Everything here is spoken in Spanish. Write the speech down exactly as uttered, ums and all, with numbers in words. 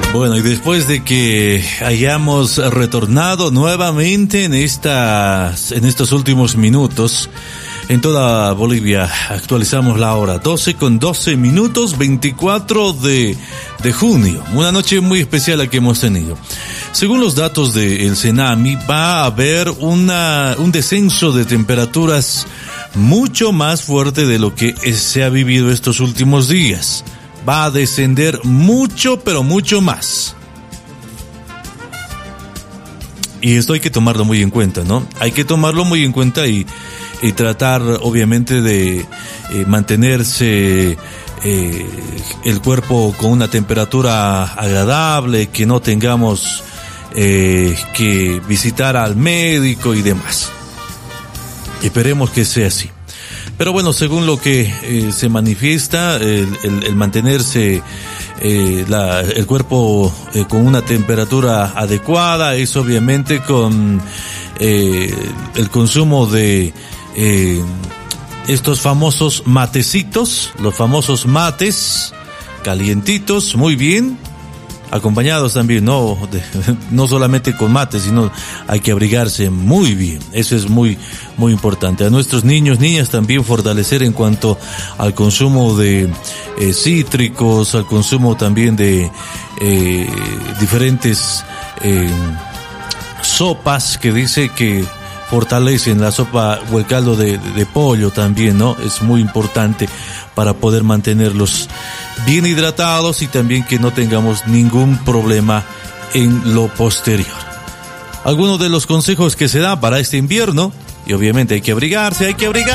Bueno, y después de que hayamos retornado nuevamente en estas, en estos últimos minutos, en toda Bolivia actualizamos la hora, doce con doce minutos, veinticuatro de, de junio. Una noche muy especial la que hemos tenido. Según los datos del Senami, va a haber una, un descenso de temperaturas mucho más fuerte de lo que se ha vivido estos últimos días. Va a descender mucho, pero mucho más. Y esto hay que tomarlo muy en cuenta, ¿no? Hay que tomarlo muy en cuenta y, y tratar, obviamente, de eh, mantenerse eh, el cuerpo con una temperatura agradable, que no tengamos eh, que visitar al médico y demás. Esperemos que sea así. Pero bueno, según lo que eh, se manifiesta, el, el, el mantenerse eh, la, el cuerpo eh, con una temperatura adecuada es obviamente con eh, el consumo de eh, estos famosos matecitos, los famosos mates calientitos, muy bien, acompañados también, no, de, no solamente con mate, sino hay que abrigarse muy bien. Eso es muy, muy importante. A nuestros niños, niñas también fortalecer en cuanto al consumo de eh, cítricos, al consumo también de eh, diferentes eh, sopas que dice que fortalecen la sopa o el caldo de, de, de pollo también, ¿no? Es muy importante para poder mantenerlos bien hidratados y también que no tengamos ningún problema en lo posterior. Algunos de los consejos que se da para este invierno, y obviamente hay que abrigarse, hay que abrigarse.